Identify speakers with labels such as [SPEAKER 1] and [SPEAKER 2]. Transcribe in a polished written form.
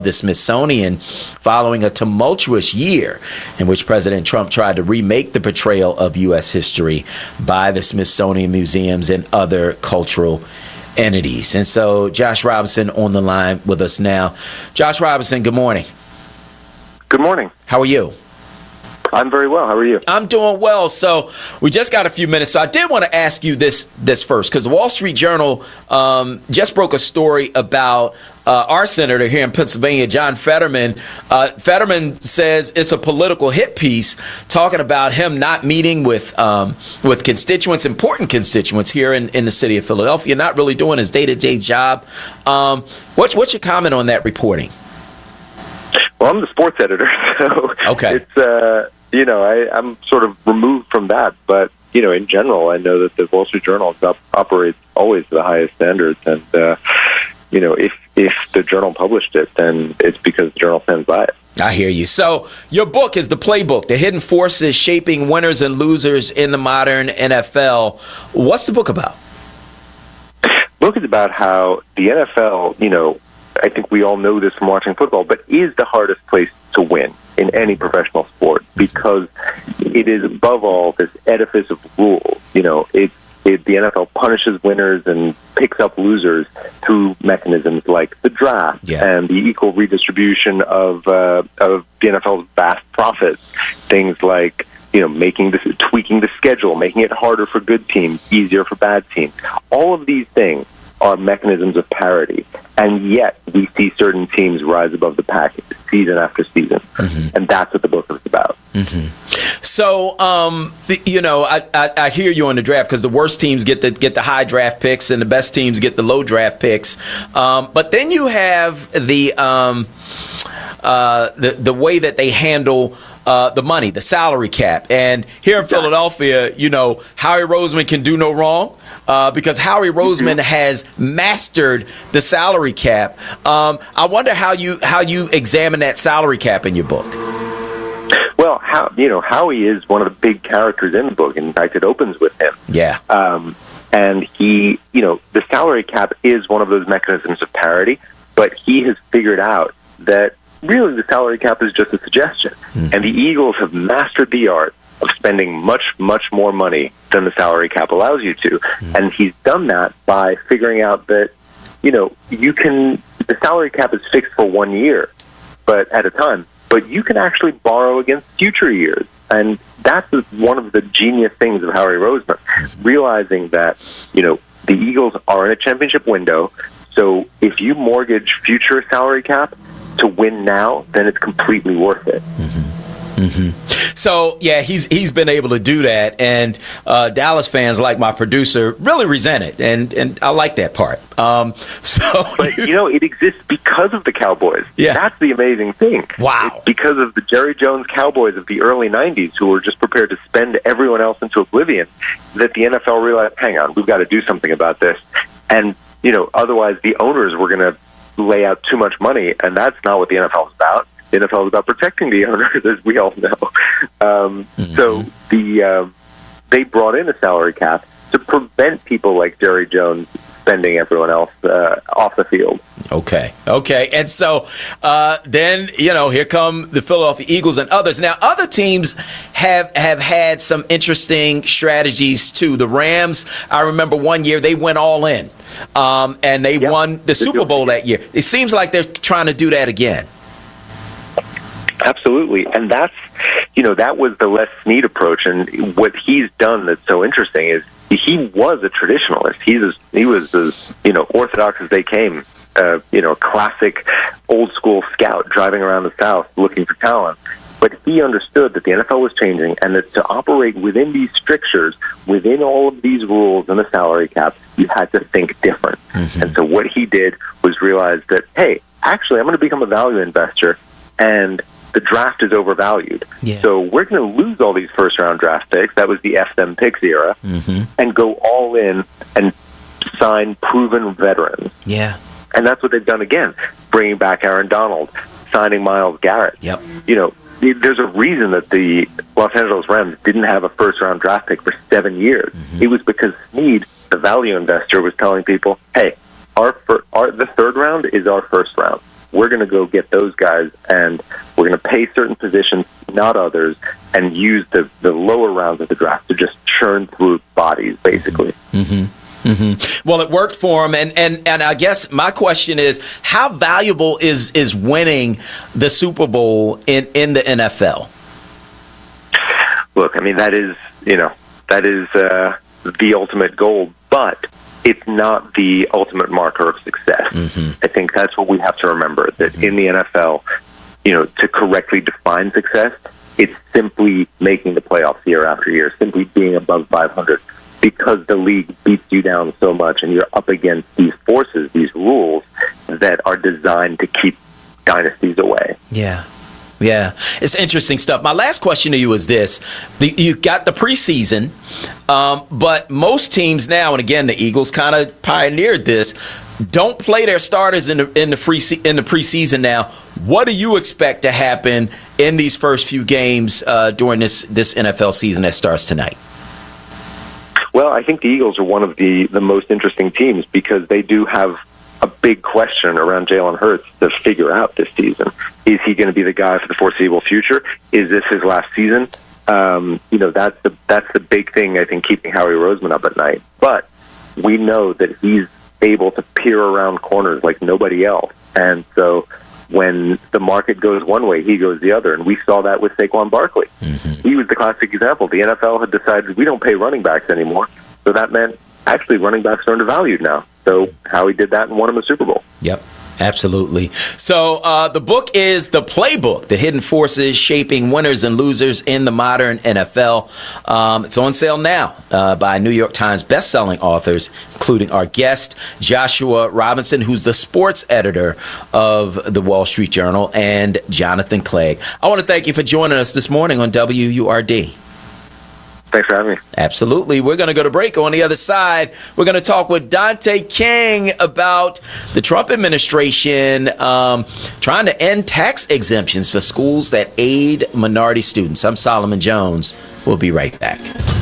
[SPEAKER 1] the Smithsonian following a tumultuous year in which President Trump tried to remake the portrayal of U.S. history by the Smithsonian museums and other cultural entities. And so Josh Robinson on the line with us now. Josh Robinson, good morning.
[SPEAKER 2] Good morning.
[SPEAKER 1] How are you?
[SPEAKER 2] I'm very well. How are you?
[SPEAKER 1] I'm doing well. So we just got a few minutes. So I did want to ask you this first, because the Wall Street Journal just broke a story about our senator here in Pennsylvania, John Fetterman. Fetterman says it's a political hit piece talking about him not meeting with constituents, important constituents here in the city of Philadelphia, not really doing his day-to-day job. What's your comment on that reporting?
[SPEAKER 2] Well, I'm the sports editor, so
[SPEAKER 1] okay.
[SPEAKER 2] It's I'm sort of removed from that. But in general, I know that the Wall Street Journal operates always to the highest standards, and if the Journal published it, then it's because the Journal stands by it.
[SPEAKER 1] I hear you. So your book is The Playbook: The Hidden Forces Shaping Winners and Losers in the Modern NFL. What's the book about?
[SPEAKER 2] The book is about how the NFL, I think we all know this from watching football, but is the hardest place to win in any professional sport, because it is above all this edifice of rules. The NFL punishes winners and picks up losers through mechanisms like the draft and the equal redistribution of the NFL's vast profits. Things like tweaking the schedule, making it harder for good teams, easier for bad teams. All of these things are mechanisms of parity, and yet we see certain teams rise above the pack season after season, and that's what the book is about.
[SPEAKER 1] So, I hear you on the draft, because the worst teams get the high draft picks, and the best teams get the low draft picks. But then you have the way that they handle the money, the salary cap. And here in Philadelphia, Howie Roseman can do no wrong, because Howie Roseman has mastered the salary cap. I wonder how you examine that salary cap in your book.
[SPEAKER 2] Well, Howie is one of the big characters in the book. In fact, it opens with him.
[SPEAKER 1] Yeah.
[SPEAKER 2] And he, the salary cap is one of those mechanisms of parity, but he has figured out that really the salary cap is just a suggestion. And the Eagles have mastered the art of spending much, much more money than the salary cap allows you to. And he's done that by figuring out that, the salary cap is fixed for 1 year, but at a time, but you can actually borrow against future years. And that's one of the genius things of Howie Roseman, realizing that, the Eagles are in a championship window. So if you mortgage future salary cap to win now, then it's completely worth it.
[SPEAKER 1] So, yeah, he's been able to do that, and Dallas fans, like my producer, really resent it, and I like that part. But
[SPEAKER 2] it exists because of the Cowboys.
[SPEAKER 1] Yeah.
[SPEAKER 2] That's the amazing thing.
[SPEAKER 1] Wow.
[SPEAKER 2] It's because of the Jerry Jones Cowboys of the early 90s, who were just prepared to spend everyone else into oblivion, that the NFL realized, hang on, we've got to do something about this. And, otherwise the owners were going to lay out too much money, and that's not what the NFL is about. The NFL is about protecting the owners, as we all know. So they brought in a salary cap to prevent people like Jerry Jones spending everyone else off the field.
[SPEAKER 1] Okay. And so then, here come the Philadelphia Eagles and others. Now, other teams have had some interesting strategies, too. The Rams, I remember one year they went all in, and they won the Super Bowl that year. It seems like they're trying to do that again.
[SPEAKER 2] Absolutely. And that's, that was the Les Snead approach. And what he's done that's so interesting is he was a traditionalist. He was as, orthodox as they came, classic old school scout driving around the South looking for talent. But he understood that the NFL was changing, and that to operate within these strictures, within all of these rules and the salary cap, you had to think different. And so what he did was realize that, hey, actually, I'm going to become a value investor, and the draft is overvalued. So we're going to lose all these first-round draft picks. That was the F-them picks era. And go all in and sign proven veterans. And that's what they've done again, bringing back Aaron Donald, signing Myles Garrett. There's a reason that the Los Angeles Rams didn't have a first-round draft pick for 7 years. It was because Snead, the value investor, was telling people, hey, the third round is our first round. we're going to go get those guys, and we're going to pay certain positions, not others, and use the lower rounds of the draft to just churn through bodies, basically.
[SPEAKER 1] Well, it worked for him, and I guess my question is, how valuable is winning the Super Bowl in the NFL?
[SPEAKER 2] Look, I mean, that is the ultimate goal, but it's not the ultimate marker of success. I think that's what we have to remember, that in the NFL, to correctly define success, it's simply making the playoffs year after year, simply being above 500, because the league beats you down so much and you're up against these forces, these rules that are designed to keep dynasties away.
[SPEAKER 1] Yeah, it's interesting stuff. My last question to you is this. You got the preseason, but most teams now, and again, the Eagles kind of pioneered this, don't play their starters in the preseason now. What do you expect to happen in these first few games during this NFL season that starts tonight?
[SPEAKER 2] Well, I think the Eagles are one of the most interesting teams because they do have a big question around Jalen Hurts to figure out this season. Is he going to be the guy for the foreseeable future? Is this his last season? That's the big thing, I think, keeping Howie Roseman up at night. But we know that he's able to peer around corners like nobody else. And so when the market goes one way, he goes the other. And we saw that with Saquon Barkley. He was the classic example. The NFL had decided we don't pay running backs anymore. So that meant actually running backs are undervalued now. So Howie did that and won him a Super Bowl.
[SPEAKER 1] Yep. Absolutely. So the book is The Playbook, The Hidden Forces Shaping Winners and Losers in the Modern NFL. It's on sale now by New York Times bestselling authors, including our guest, Joshua Robinson, who's the sports editor of the Wall Street Journal, and Jonathan Clegg. I want to thank you for joining us this morning on WURD.
[SPEAKER 2] Thanks for having me.
[SPEAKER 1] Absolutely. We're going to go to break. On the other side, we're going to talk with Dante King about the Trump administration trying to end tax exemptions for schools that aid minority students. I'm Solomon Jones. We'll be right back.